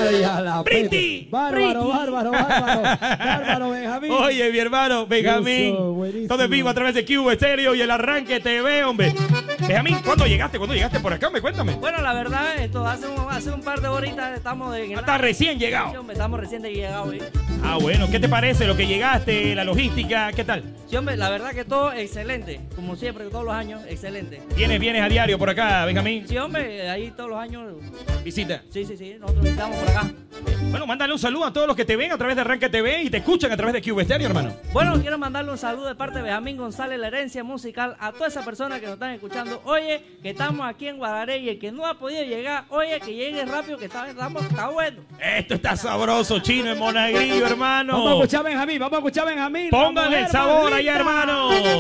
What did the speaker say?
Ay, a la Briti. Bárbaro, bárbaro, Benjamín. Oye, mi hermano, Benjamín. Buenísimo. Todo en vivo a través de Cubo Estéreo y el Arranque TV, hombre. Benjamín, ¿cuándo llegaste? ¿Cuándo llegaste por acá? Cuéntame. Bueno, la verdad, esto hace un par de horitas estamos de... Hasta recién llegado. Estamos recién llegados. Ah, bueno, ¿qué te parece lo que llegaste, la logística? ¿Qué tal? Sí, hombre, la verdad que todo excelente. Como siempre, todos los años, excelente. ¿Vienes a diario por acá, Benjamín? Sí, hombre, ahí todos los años... Visita. Sí, nosotros visitamos por acá. Bueno, mándale un saludo a todos los que te ven a través de Arranque TV y te escuchan a través de Cubo Estéreo, hermano. Bueno, quiero mandarle un saludo de parte de Benjamín González, la herencia musical, a todas esas personas que nos están escuchando. Oye, que estamos aquí en Guadaré y el que no ha podido llegar, oye, que llegue rápido, que está bueno. Esto está sabroso, Chino, en Monagrillo, hermano. Vamos a escuchar a Benjamín, Póngale el sabor allá, hermano.